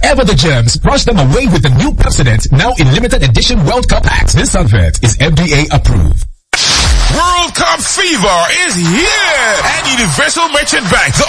Whatever the germs, brush them away with the new Pepsodent, now in limited edition World Cup packs. This advert is FDA approved. World Cup fever is here! And Universal Merchant Bank, the